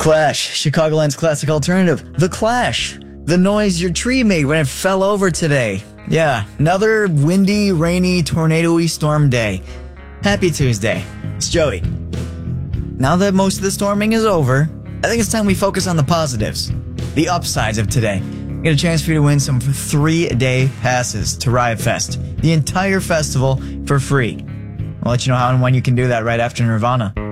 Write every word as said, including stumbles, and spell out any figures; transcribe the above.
Clash, Chicagoland's classic alternative. The Clash, the noise your tree made when it fell over today. Yeah, another windy, rainy, tornado-y storm day. Happy Tuesday. It's Joey. Now that most of the storming is over, I think it's time we focus on the positives, the upsides of today. Get a chance for you to win some three-day passes to Riot Fest, the entire festival for free. I'll let you know how and when you can do that right after Nirvana.